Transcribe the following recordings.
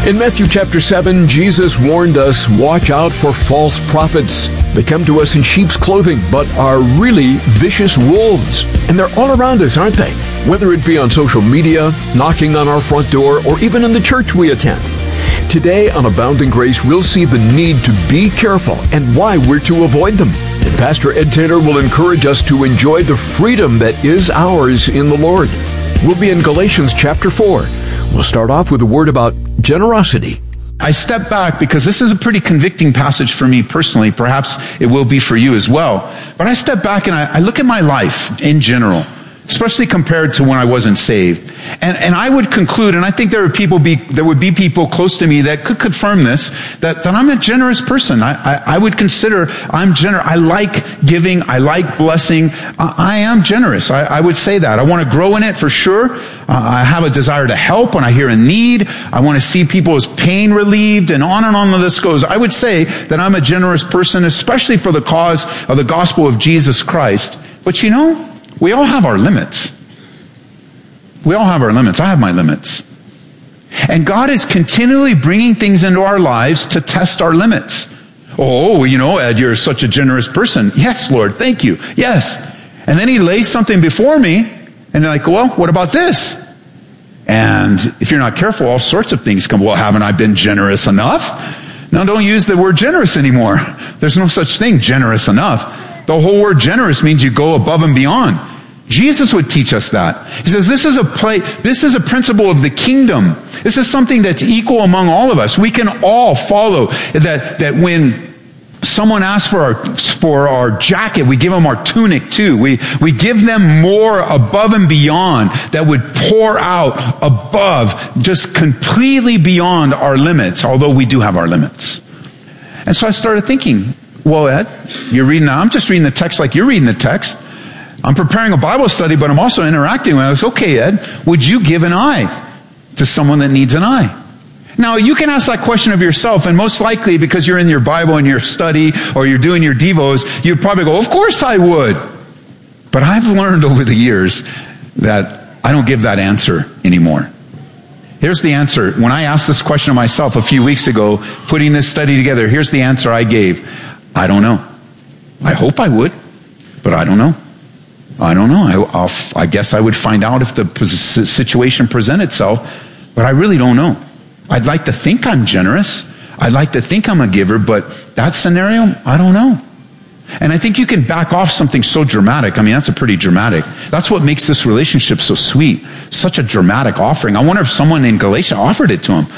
In Matthew chapter 7, Jesus warned us, watch out for false prophets. They come to us in sheep's clothing, but are really vicious wolves. And they're all around us, aren't they? Whether it be on social media, knocking on our front door, or even in the church we attend. Today on Abounding Grace, we'll see the need to be careful and why we're to avoid them. And Pastor Ed Taylor will encourage us to enjoy the freedom that is ours in the Lord. We'll be in Galatians chapter 4. We'll start off with a word about generosity. I step back because this is a pretty convicting passage for me personally. Perhaps it will be for you as well. But I step back and I look at my life in general, especially compared to when I wasn't saved. And I would conclude, and I think there would be people close to me that could confirm this, that I'm a generous person. I would consider I'm generous. I like giving. I like blessing. I am generous. I would say that. I want to grow in it for sure. I have a desire to help when I hear a need. I want to see people's pain relieved, and on the list goes. I would say that I'm a generous person, especially for the cause of the gospel of Jesus Christ. But you know, we all have our limits. We all have our limits. I have my limits. And God is continually bringing things into our lives to test our limits. Oh, you know, Ed, you're such a generous person. Yes, Lord, thank you. Yes. And then He lays something before me, and they're like, well, what about this? And if you're not careful, all sorts of things come. Well, haven't I been generous enough? No, don't use the word generous anymore. There's no such thing, generous enough. The whole word generous means you go above and beyond. Jesus would teach us that. He says this is a principle of the kingdom. This is something that's equal among all of us. We can all follow that when someone asks for our jacket, we give them our tunic too. We give them more above and beyond that would pour out above, just completely beyond our limits, although we do have our limits. And so I started thinking, well, Ed, you're reading that. I'm just reading the text like you're reading the text. I'm preparing a Bible study, but I'm also interacting with it. I was, okay, Ed, would you give an eye to someone that needs an eye? Now, you can ask that question of yourself, and most likely, because you're in your Bible and your study, or you're doing your devos, you'd probably go, of course I would. But I've learned over the years that I don't give that answer anymore. Here's the answer. When I asked this question of myself a few weeks ago, putting this study together, here's the answer I gave. I don't know. I hope I would, but I don't know. I don't know. I guess I would find out if the situation presents itself, but I really don't know. I'd like to think I'm generous. I'd like to think I'm a giver, but that scenario, I don't know. And I think you can back off something so dramatic. I mean, that's a pretty dramatic. That's what makes this relationship so sweet. Such a dramatic offering. I wonder if someone in Galatia offered it to him.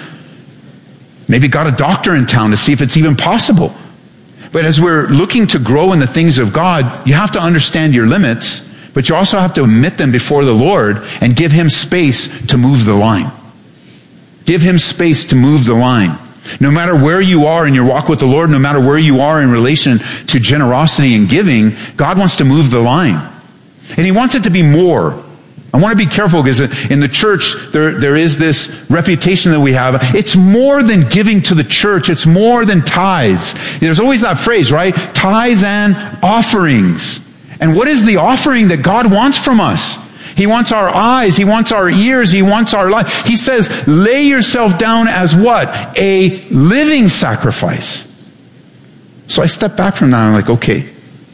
Maybe got a doctor in town to see if it's even possible. But as we're looking to grow in the things of God, you have to understand your limits, but you also have to admit them before the Lord and give Him space to move the line. Give Him space to move the line. No matter where you are in your walk with the Lord, no matter where you are in relation to generosity and giving, God wants to move the line. And He wants it to be more. I want to be careful because in the church, there is this reputation that we have. It's more than giving to the church. It's more than tithes. There's always that phrase, right? Tithes and offerings. And what is the offering that God wants from us? He wants our eyes. He wants our ears. He wants our life. He says, lay yourself down as what? A living sacrifice. So I step back from that and I'm like, okay,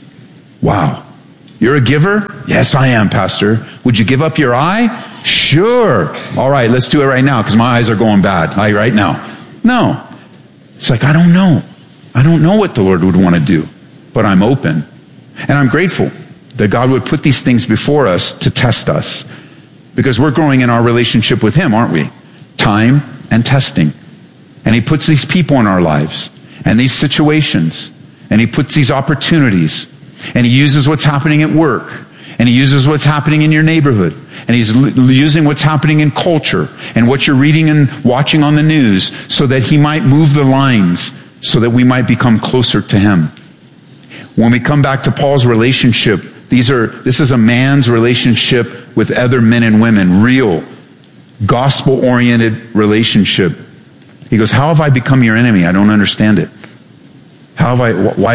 wow. You're a giver? Yes, I am, Pastor. Would you give up your eye? Sure. All right, let's do it right now because my eyes are going bad right now. No. It's like, I don't know. I don't know what the Lord would want to do, but I'm open. And I'm grateful that God would put these things before us to test us because we're growing in our relationship with Him, aren't we? Time and testing. And He puts these people in our lives and these situations and He puts these opportunities. And He uses what's happening at work. And He uses what's happening in your neighborhood. And He's using what's happening in culture and what you're reading and watching on the news so that He might move the lines so that we might become closer to Him. When we come back to Paul's relationship, this is a man's relationship with other men and women, real, gospel-oriented relationship. He goes, how have I become your enemy? I don't understand it. Why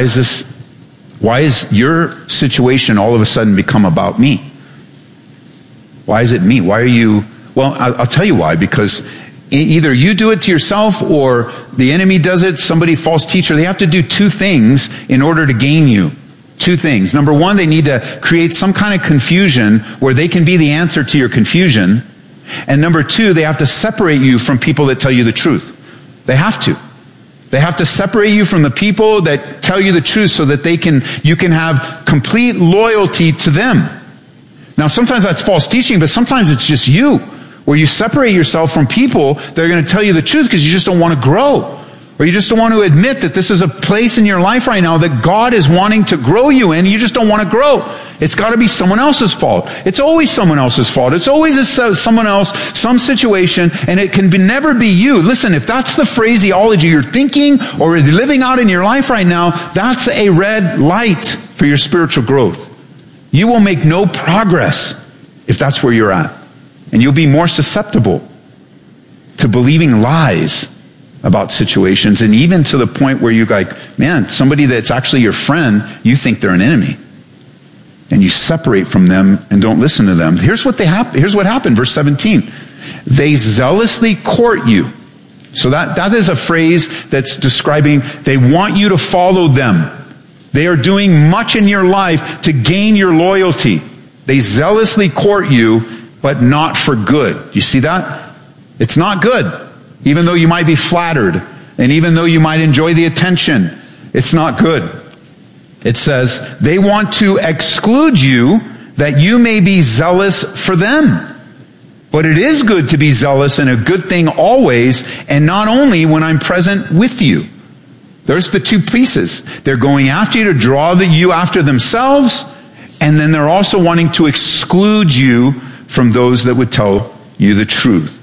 is your situation all of a sudden become about me? Why is it me? Why are you? Well, I'll tell you why. Because either you do it to yourself or the enemy does it, somebody, false teacher. They have to do two things in order to gain you. Two things. Number one, they need to create some kind of confusion where they can be the answer to your confusion. And number two, they have to separate you from people that tell you the truth. They have to. They have to separate you from the people that tell you the truth so that you can have complete loyalty to them. Now, sometimes that's false teaching, but sometimes it's just you, where you separate yourself from people that are going to tell you the truth because you just don't want to grow. Or you just don't want to admit that this is a place in your life right now that God is wanting to grow you in. You just don't want to grow. It's got to be someone else's fault. It's always someone else's fault. It's always someone else, some situation, and it can never be you. Listen, if that's the phraseology you're thinking or living out in your life right now, that's a red light for your spiritual growth. You will make no progress if that's where you're at. And you'll be more susceptible to believing lies about situations, and even to the point where you're like, man, somebody that's actually your friend, you think they're an enemy. And you separate from them and don't listen to them. Here's what happened, verse 17. They zealously court you. So that is a phrase that's describing they want you to follow them. They are doing much in your life to gain your loyalty. They zealously court you, but not for good. You see that? It's not good. Even though you might be flattered, and even though you might enjoy the attention, it's not good. It says, they want to exclude you that you may be zealous for them. But it is good to be zealous and a good thing always, and not only when I'm present with you. There's the two pieces. They're going after you to draw you after themselves, and then they're also wanting to exclude you from those that would tell you the truth.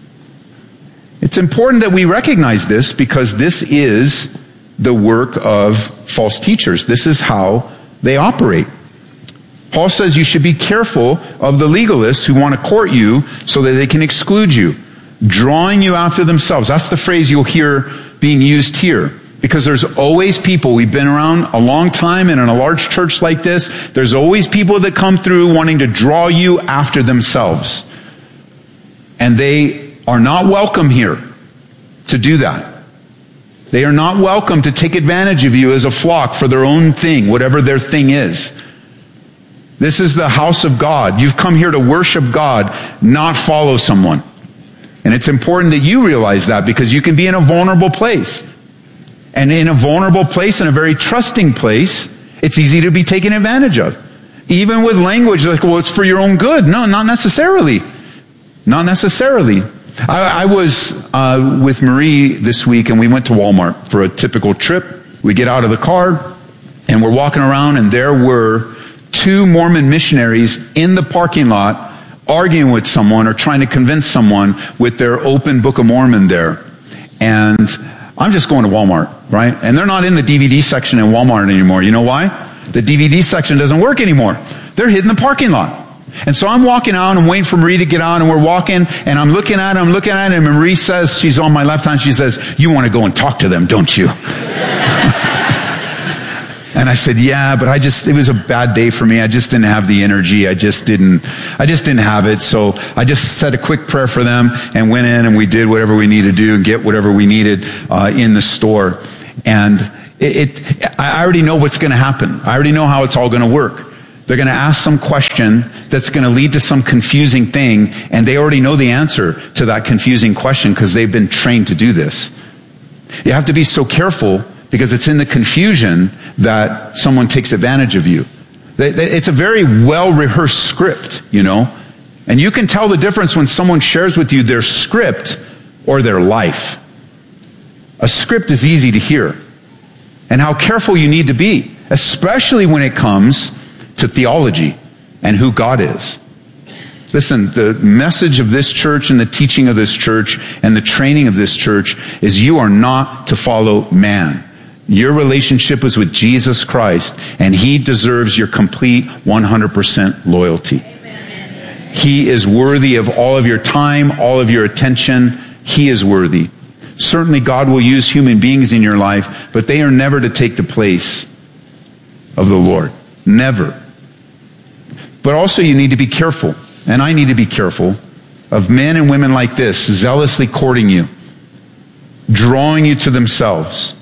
It's important that we recognize this because this is the work of false teachers. This is how they operate. Paul says you should be careful of the legalists who want to court you so that they can exclude you, drawing you after themselves. That's the phrase you'll hear being used here. Because there's always people, we've been around a long time, and in a large church like this, there's always people that come through wanting to draw you after themselves. And they are not welcome here to do that. They are not welcome to take advantage of you as a flock for their own thing, whatever their thing is. This is the house of God. You've come here to worship God, not follow someone. And it's important that you realize that because you can be in a vulnerable place. And in a vulnerable place, in a very trusting place, it's easy to be taken advantage of. Even with language like, well, it's for your own good. No, not necessarily. Not necessarily. I was with Marie this week, and we went to Walmart for a typical trip. We get out of the car, and we're walking around, and there were two Mormon missionaries in the parking lot arguing with someone or trying to convince someone with their open Book of Mormon there. And I'm just going to Walmart, right? And they're not in the DVD section in Walmart anymore. You know why? The DVD section doesn't work anymore. They're hidden in the parking lot. And so I'm walking out and waiting for Marie to get out, and we're walking, and I'm looking at it, and Marie says, she's on my left hand, she says, you want to go and talk to them, don't you? And I said, yeah, but it was a bad day for me. I just didn't have the energy. I just didn't have it. So I just said a quick prayer for them and went in, and we did whatever we needed to do and get whatever we needed in the store. And I already know what's going to happen. I already know how it's all going to work. They're going to ask some question that's going to lead to some confusing thing, and they already know the answer to that confusing question because they've been trained to do this. You have to be so careful because it's in the confusion that someone takes advantage of you. It's a very well-rehearsed script, you know, and you can tell the difference when someone shares with you their script or their life. A script is easy to hear, and how careful you need to be, especially when it comes to theology and who God is. Listen, the message of this church and the teaching of this church and the training of this church is you are not to follow man. Your relationship is with Jesus Christ, and He deserves your complete 100% loyalty. He is worthy of all of your time, all of your attention. He is worthy. Certainly God will use human beings in your life, but they are never to take the place of the Lord. Never. But also you need to be careful, and I need to be careful, of men and women like this, zealously courting you, drawing you to themselves.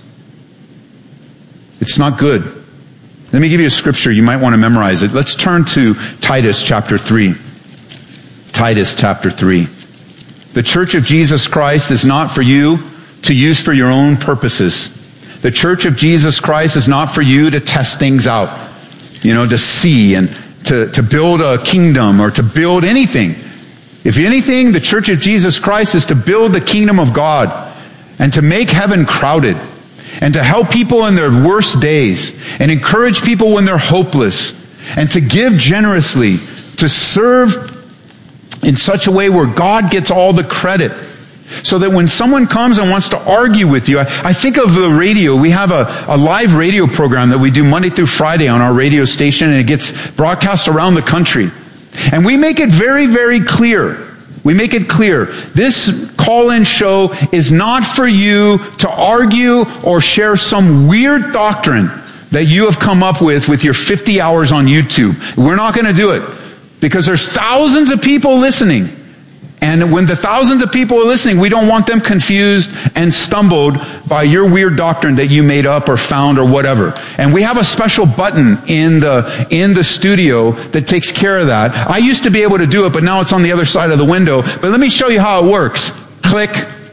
It's not good. Let me give you a scripture. You might want to memorize it. Let's turn to Titus chapter 3. Titus chapter 3. The church of Jesus Christ is not for you to use for your own purposes. The church of Jesus Christ is not for you to test things out, to see and to build a kingdom or to build anything. If anything, the church of Jesus Christ is to build the kingdom of God and to make heaven crowded and to help people in their worst days and encourage people when they're hopeless and to give generously, to serve in such a way where God gets all the credit. So that when someone comes and wants to argue with you, I think of the radio. We have a live radio program that we do Monday through Friday on our radio station, and it gets broadcast around the country. And we make it very, very clear. We make it clear. This call-in show is not for you to argue or share some weird doctrine that you have come up with your 50 hours on YouTube. We're not going to do it because there's thousands of people listening. And when the thousands of people are listening, we don't want them confused and stumbled by your weird doctrine that you made up or found or whatever. And we have a special button in the studio that takes care of that. I used to be able to do it, but now it's on the other side of the window. But let me show you how it works. Click.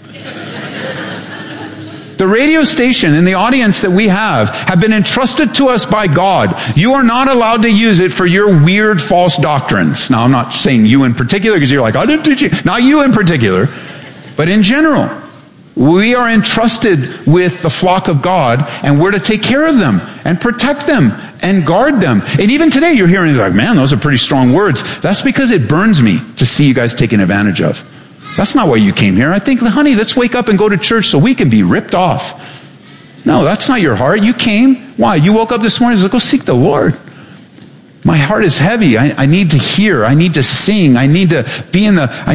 The radio station and the audience that we have been entrusted to us by God. You are not allowed to use it for your weird false doctrines. Now, I'm not saying you in particular because you're like, I didn't teach you. Not you in particular, but in general. We are entrusted with the flock of God, and we're to take care of them and protect them and guard them. And even today you're hearing like, man, those are pretty strong words. That's because it burns me to see you guys taken advantage of. That's not why you came here. I think, honey, let's wake up and go to church so we can be ripped off. No, that's not your heart. You came. Why? You woke up this morning and said, go seek the Lord. My heart is heavy. I need to hear. I need to sing. I need to be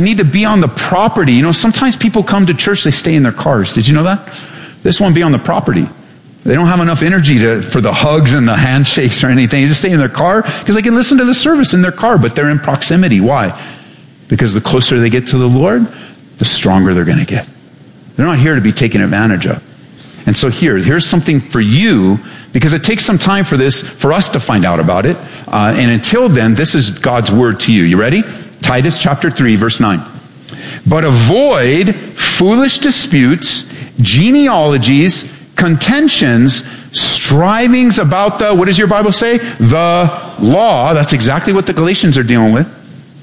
on the property. Sometimes people come to church, they stay in their cars. Did you know that? They just want to be on the property. They don't have enough energy for the hugs and the handshakes or anything. They just stay in their car because they can listen to the service in their car, but they're in proximity. Why? Because the closer they get to the Lord, the stronger they're going to get. They're not here to be taken advantage of. And so here's something for you, because it takes some time for us to find out about it. And until then, this is God's word to you. You ready? Titus chapter 3, verse 9. But avoid foolish disputes, genealogies, contentions, strivings about what does your Bible say? The law. That's exactly what the Galatians are dealing with.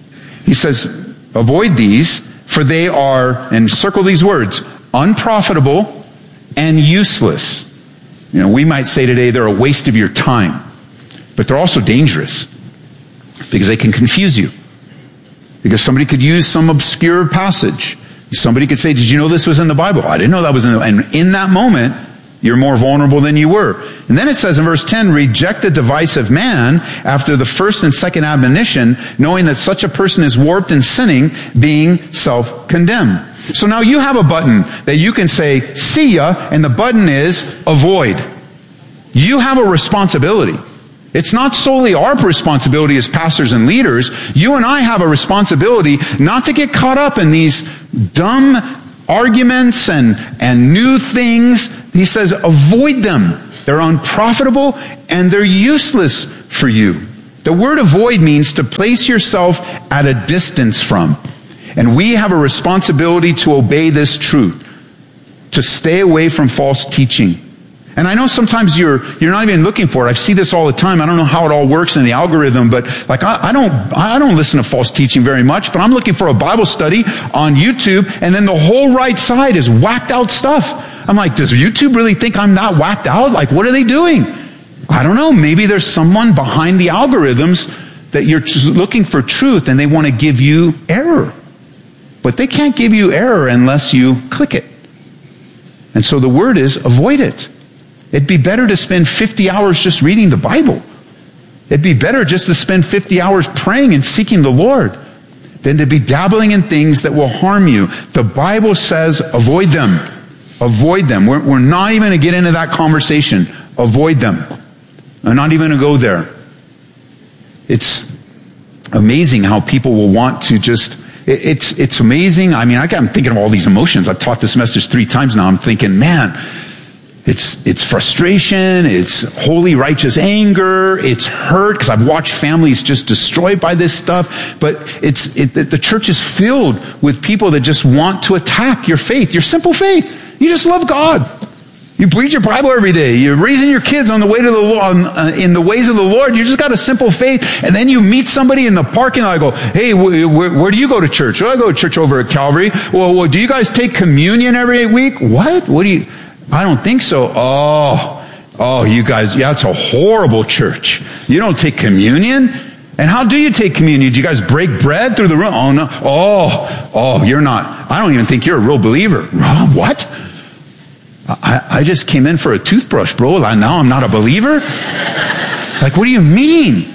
He says, avoid these, for they are, and circle these words, unprofitable and useless. We might say today they're a waste of your time, but they're also dangerous because they can confuse you. Because somebody could use some obscure passage. Somebody could say, did you know this was in the Bible? I didn't know that was in the Bible. And in that moment, you're more vulnerable than you were. And then it says in verse 10, reject the device of man after the first and second admonition, knowing that such a person is warped in sinning, being self-condemned. So now you have a button that you can say, see ya, and the button is avoid. You have a responsibility. It's not solely our responsibility as pastors and leaders. You and I have a responsibility not to get caught up in these dumb arguments and new things. He says, avoid them. They're unprofitable and they're useless for you. The word avoid means to place yourself at a distance from. And we have a responsibility to obey this truth, to stay away from false teaching. And I know sometimes you're not even looking for it. I see this all the time. I don't know how it all works in the algorithm, but like I don't listen to false teaching very much, but I'm looking for a Bible study on YouTube, and then the whole right side is whacked out stuff. I'm like, does YouTube really think I'm not whacked out? Like, what are they doing? I don't know. Maybe there's someone behind the algorithms that you're just looking for truth and they want to give you error. But they can't give you error unless you click it. And so the word is avoid it. It'd be better to spend 50 hours just reading the Bible. It'd be better just to spend 50 hours praying and seeking the Lord than to be dabbling in things that will harm you. The Bible says avoid them. Avoid them. We're not even going to get into that conversation. Avoid them. I'm not even going to go there. It's amazing how people will want to just It's amazing. I mean, I'm thinking of all these emotions. I've taught this message 3 times now. I'm thinking, man, it's frustration, it's holy righteous anger, it's hurt, because I've watched families just destroyed by this stuff. But the church is filled with people that just want to attack your faith, your simple faith. You just love God. You read your Bible every day. You're raising your kids on the way to the Lord, in the ways of the Lord. You just got a simple faith. And then you meet somebody in the parking lot. I go, hey, where do you go to church? Oh, I go to church over at Calvary. Well, do you guys take communion every week? What? I don't think so. Oh, you guys, yeah, it's a horrible church. You don't take communion? And how do you take communion? Do you guys break bread through the room? Oh, no. Oh, you're not. I don't even think you're a real believer. What? I just came in for a toothbrush, bro. Now I'm not a believer? Like, what do you mean?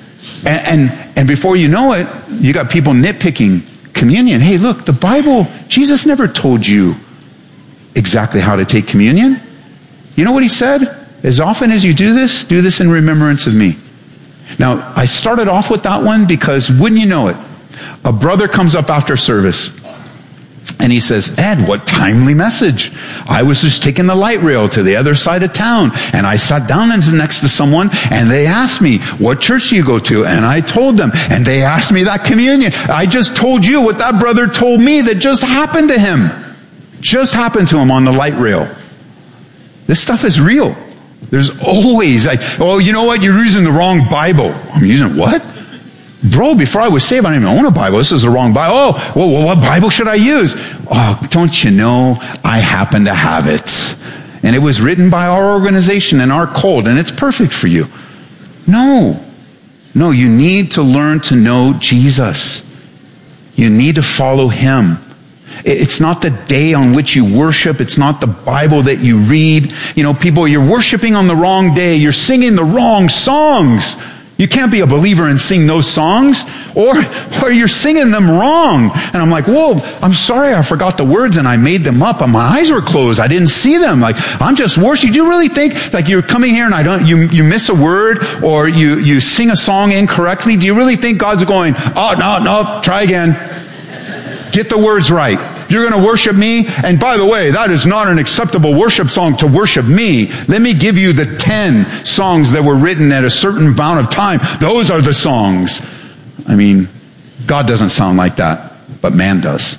And before you know it, you got people nitpicking communion. Hey, look, the Bible, Jesus never told you exactly how to take communion. You know what he said? As often as you do this in remembrance of me. Now, I started off with that one because, wouldn't you know it, a brother comes up after service and he says, Ed, what timely message. I was just taking the light rail to the other side of town, and I sat down next to someone, and they asked me, what church do you go to? And I told them, and they asked me that communion. I just told you what that brother told me that just happened to him. Just happened to him on the light rail. This stuff is real. There's always, oh, you know what? You're using the wrong Bible. I'm using what? Bro, before I was saved, I didn't even own a Bible. This is the wrong Bible. Oh, well, what Bible should I use? Oh, don't you know, I happen to have it. And it was written by our organization and our cult, and it's perfect for you. No, you need to learn to know Jesus. You need to follow him. It's not the day on which you worship. It's not the Bible that you read. You know, people, you're worshiping on the wrong day. You're singing the wrong songs. You can't be a believer and sing those songs, or you're singing them wrong. And I'm like, whoa, I'm sorry, I forgot the words and I made them up. And my eyes were closed. I didn't see them. Like, I'm just worshiping. Do you really think, like, you're coming here and you miss a word, or you sing a song incorrectly? Do you really think God's going, oh, no, try again. Get the words right. You're going to worship me? And by the way, that is not an acceptable worship song to worship me. Let me give you the 10 songs that were written at a certain amount of time. Those are the songs. I mean, God doesn't sound like that, but man does.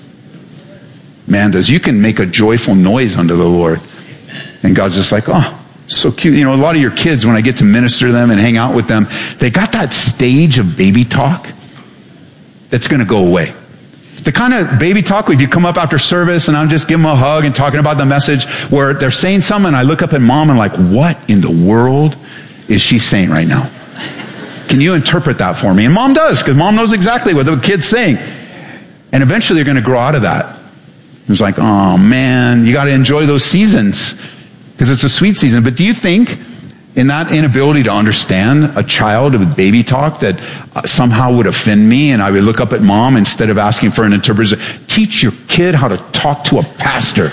Man does. You can make a joyful noise unto the Lord. And God's just like, oh, so cute. You know, a lot of your kids, when I get to minister to them and hang out with them, they got that stage of baby talk that's going to go away. The kind of baby talk where if you come up after service and I'm just giving them a hug and talking about the message, where they're saying something and I look up at mom and like, what in the world is she saying right now? Can you interpret that for me? And mom does, because mom knows exactly what the kid's saying. And eventually they're going to grow out of that. It's like, oh man, you got to enjoy those seasons because it's a sweet season. But do you think in that inability to understand a child with baby talk that somehow would offend me, and I would look up at mom instead of asking for an interpreter? Teach your kid how to talk to a pastor.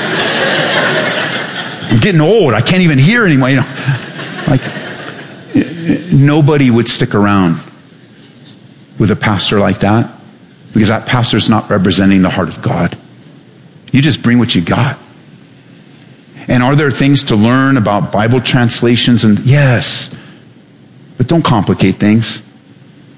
I'm getting old. I can't even hear anymore. You know, like, nobody would stick around with a pastor like that, because that pastor's not representing the heart of God. You just bring what you got. And are there things to learn about Bible translations? And yes, but don't complicate things.